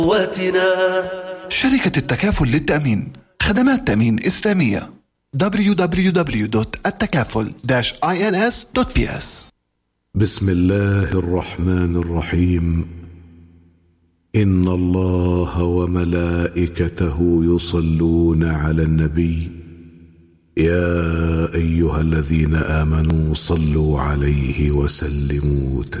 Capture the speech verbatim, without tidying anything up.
شركة التكافل للتأمين، خدمات تأمين إسلامية. دبليو دبليو دبليو دوت التكافل داش آي إن إس دوت بي إس. بسم الله الرحمن الرحيم. إن الله وملائكته يصلون على النبي يا أيها الذين آمنوا صلوا عليه وسلموا تسليما.